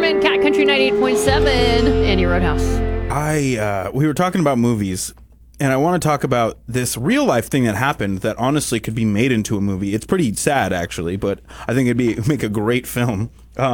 Sherman, Cat Country 98.7, Andy Roadhouse. We were talking about movies, and I want to talk about this real life thing that happened that honestly could be made into a movie. It's pretty sad, actually, but I think it'd make a great film.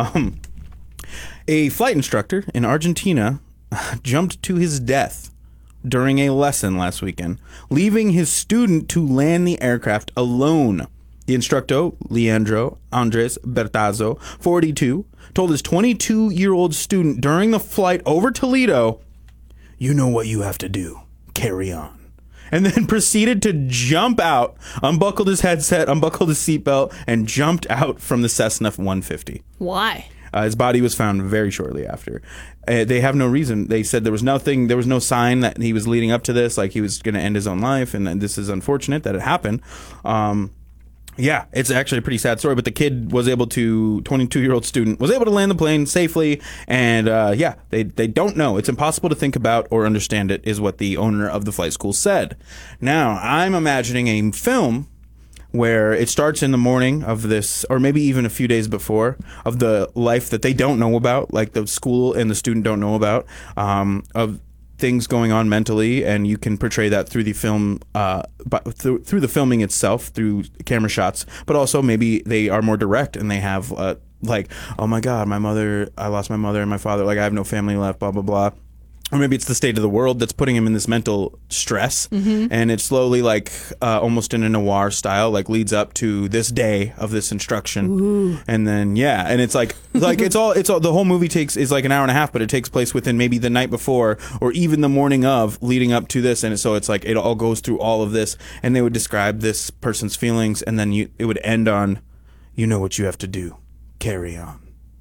A flight instructor in Argentina jumped to his death during a lesson last weekend, leaving his student to land the aircraft alone. The instructor, Leandro Andres Bertazzo, 42, told his 22-year-old student during the flight over Toledo, "You know what you have to do. Carry on." And then proceeded to jump out, unbuckled his headset, unbuckled his seatbelt, and jumped out from the Cessna 150. Why? His body was found very shortly after. They have no reason. They said there was no sign that he was leading up to this, like he was going to end his own life, and this is unfortunate that it happened. Yeah, it's actually a pretty sad story, but the kid was able to, 22-year-old student, was able to land the plane safely, and they don't know. It's impossible to think about or understand it, is what the owner of the flight school said. Now, I'm imagining a film where it starts in the morning of this, or maybe even a few days before, of the life that they don't know about, like the school and the student don't know about, of things going on mentally, and you can portray that through the film, through the filming itself, through camera shots, but also maybe they are more direct and they have like, oh my God, I lost my mother and my father, like I have no family left, blah, blah, blah. Or maybe it's the state of the world that's putting him in this mental stress, and it slowly, like almost in a noir style, like leads up to this day of this instruction. Ooh. And then and it's like it's all the whole movie is like an hour and a half, but it takes place within maybe the night before or even the morning of, leading up to this, and so it's like it all goes through all of this, and they would describe this person's feelings, and then it would end on, "You know what you have to do, carry on."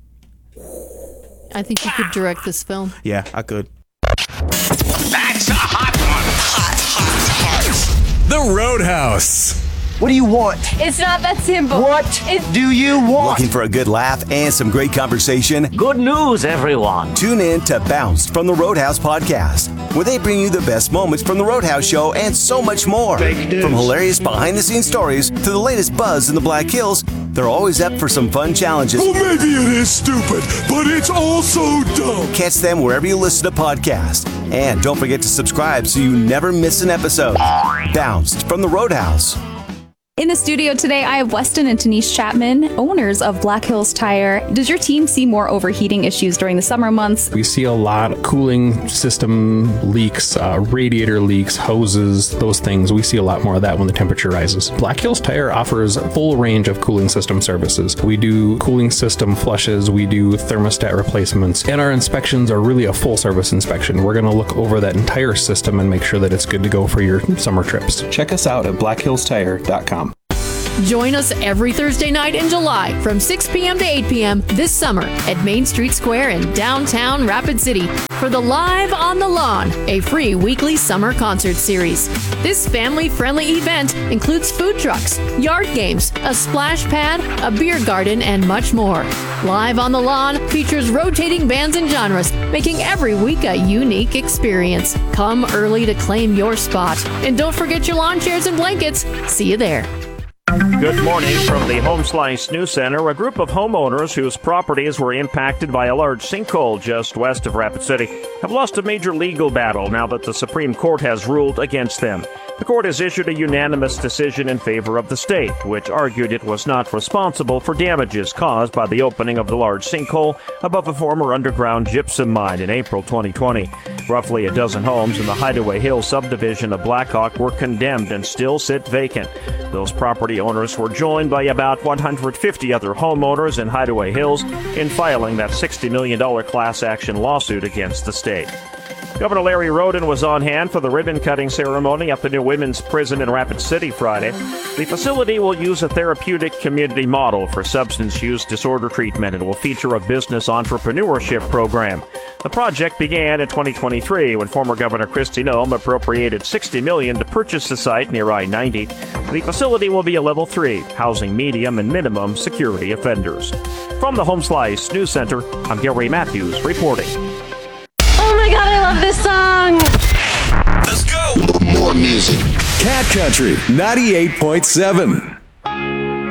I think you could direct this film. Yeah, I could. That's a hot one. Hot. The Roadhouse. What do you want? It's not that simple. What do you want? Looking for a good laugh and some great conversation? Good news, everyone. Tune in to Bounced from the Roadhouse podcast, where they bring you the best moments from the Roadhouse show and so much more. From hilarious behind-the-scenes stories to the latest buzz in the Black Hills, they're always up for some fun challenges. Well, maybe it is stupid, but it's also dumb. Catch them wherever you listen to podcasts. And don't forget to subscribe so you never miss an episode. Bounced from the Roadhouse. In the studio today, I have Weston and Tanisha Chapman, owners of Black Hills Tire. Does your team see more overheating issues during the summer months? We see a lot of cooling system leaks, radiator leaks, hoses, those things. We see a lot more of that when the temperature rises. Black Hills Tire offers a full range of cooling system services. We do cooling system flushes, we do thermostat replacements, and our inspections are really a full service inspection. We're going to look over that entire system and make sure that it's good to go for your summer trips. Check us out at blackhillstire.com. Join us every Thursday night in July from 6 p.m. to 8 p.m. this summer at Main Street Square in downtown Rapid City for the Live on the Lawn, a free weekly summer concert series. This family-friendly event includes food trucks, yard games, a splash pad, a beer garden, and much more. Live on the Lawn features rotating bands and genres, making every week a unique experience. Come early to claim your spot. And don't forget your lawn chairs and blankets. See you there. Good morning from the Home Slice News Center. A group of homeowners whose properties were impacted by a large sinkhole just west of Rapid City have lost a major legal battle now that the Supreme Court has ruled against them. The court has issued a unanimous decision in favor of the state, which argued it was not responsible for damages caused by the opening of the large sinkhole above a former underground gypsum mine in April 2020. Roughly a dozen homes in the Hideaway Hills subdivision of Blackhawk were condemned and still sit vacant. Those property owners were joined by about 150 other homeowners in Hideaway Hills in filing that $60 million class action lawsuit against the state. Governor Larry Roden was on hand for the ribbon-cutting ceremony at the new women's prison in Rapid City Friday. The facility will use a therapeutic community model for substance use disorder treatment and will feature a business entrepreneurship program. The project began in 2023 when former Governor Kristi Noem appropriated $60 million to purchase the site near I-90. The facility will be a Level 3, housing medium and minimum security offenders. From the Home Slice News Center, I'm Gary Matthews reporting. Oh my God, I love this song! Let's go! More music. Cat Country 98.7.